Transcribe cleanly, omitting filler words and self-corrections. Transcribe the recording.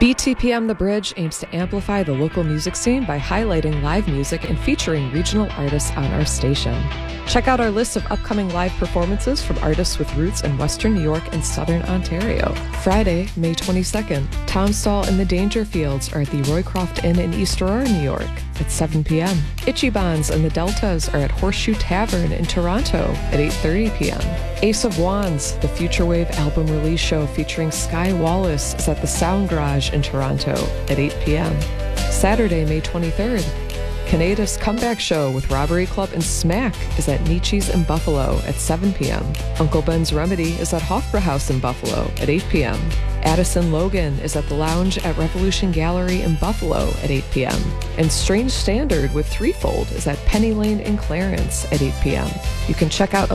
BTPM The Bridge aims to amplify the local music scene by highlighting live music and featuring regional artists on our station. Check out our list of upcoming live performances from artists with roots in Western New York and Southern Ontario. Friday, May 22nd, Tom Stahl and the Dangerfields are at the Roycroft Inn in East Aurora, New York at 7 p.m. Ichibans and the Deltas are at Horseshoe Tavern in Toronto at 8:30 p.m. Ace of Wands, the Future Wave album release show featuring Sky Wallace, is at the Sound Garage in Toronto at 8 p.m. Saturday, May 23rd, Canada's Comeback Show with Robbery Club and Smack is at Nietzsche's in Buffalo at 7 p.m. Uncle Ben's Remedy is at Hofbrauhaus in Buffalo at 8 p.m. Addison Logan is at the Lounge at Revolution Gallery in Buffalo at 8 p.m. And Strange Standard with Threefold is at Penny Lane in Clarence at 8 p.m. You can check out